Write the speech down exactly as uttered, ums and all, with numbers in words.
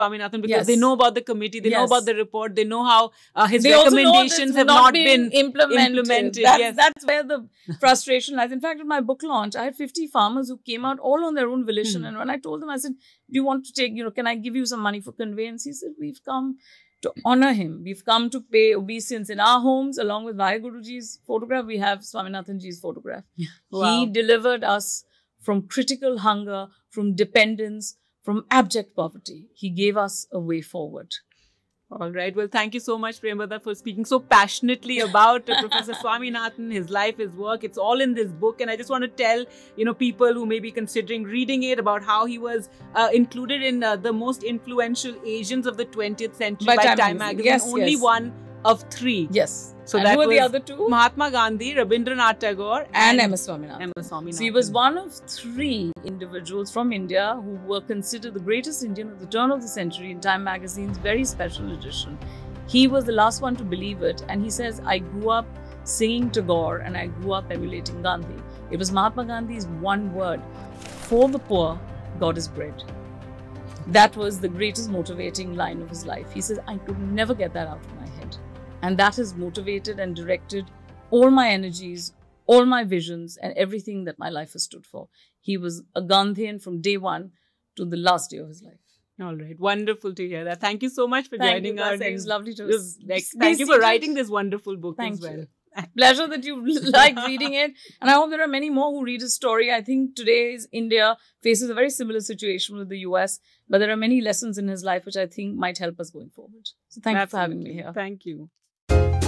Swaminathan, because Yes. they know about the committee, they know Yes. about the report, they know how uh, his They also know recommendations it's have not been, been implemented. implemented. That's, Yes. that's where the frustration lies. In fact, at my book launch, I had fifty farmers who came out all on their own volition. Hmm. And when I told them, I said, do you want to take, you know, can I give you some money for conveyance? He said, we've come to honor him. We've come to pay obeisance in our homes. Along with Vaheguruji's photograph, we have Swaminathanji's photograph. Wow. He delivered us from critical hunger, from dependence, from abject poverty. He gave us a way forward. All right. Well, thank you so much, Premlata, for speaking so passionately about uh, Professor Swaminathan, his life, his work. It's all in this book. And I just want to tell, you know, people who may be considering reading it about how he was uh, included in uh, the most influential Asians of the twentieth century by, By Time, Time magazine. Magazine. Yes, Only yes. one of three. Yes. So and that who were was the other two? Mahatma Gandhi, Rabindranath Tagore, And and M S Swaminathan. M S Swaminathan. So he was one of three individuals from India who were considered the greatest Indian of the turn of the century in Time magazine's very special edition. He was the last one to believe it, and he says, I grew up singing Tagore and I grew up emulating Gandhi. It was Mahatma Gandhi's one word: for the poor, God is bread. That was the greatest motivating line of his life. He says, I could never get that out of my head. And that has motivated and directed all my energies, all my visions, and everything that my life has stood for. He was a Gandhian from day one to the last day of his life. All right. Wonderful to hear that. Thank you so much for Thank joining you, us. Kasi. It was lovely to It was like, be thank you for seated. writing this wonderful book Thank as well. you. Pleasure that you like reading it. And I hope there are many more who read his story. I think today's India faces a very similar situation with the U S, but there are many lessons in his life which I think might help us going forward. So thank you for having me here. Thank you.